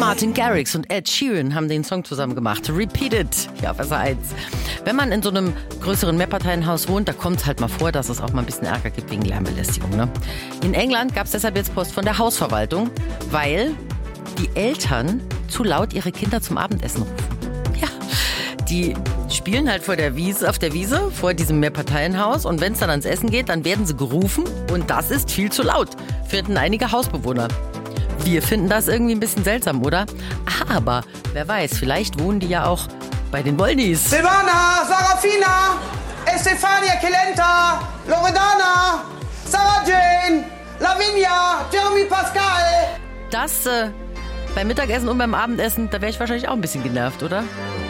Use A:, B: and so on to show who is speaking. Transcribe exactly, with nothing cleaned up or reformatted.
A: Martin Garrix und Ed Sheeran haben den Song zusammen gemacht. Repeat It, hier auf S R eins. Wenn man in so einem größeren Mehrparteienhaus wohnt, da kommt es halt mal vor, dass es auch mal ein bisschen Ärger gibt wegen Lärmbelästigung. Ne? In England gab es deshalb jetzt Post von der Hausverwaltung, weil die Eltern zu laut ihre Kinder zum Abendessen rufen. Ja, die spielen halt vor der Wiese, auf der Wiese, vor diesem Mehrparteienhaus, und wenn es dann ans Essen geht, dann werden sie gerufen und das ist viel zu laut, finden einige Hausbewohner. Wir finden das irgendwie ein bisschen seltsam, oder? Aber wer weiß, vielleicht wohnen die ja auch bei den Wollnies.
B: Silvana, Sarafina, Estefania Kelenta, Loredana, Sarah Jane, Lavinia, Jeremy Pascal.
A: Das äh, beim Mittagessen und beim Abendessen, da wäre ich wahrscheinlich auch ein bisschen genervt, oder?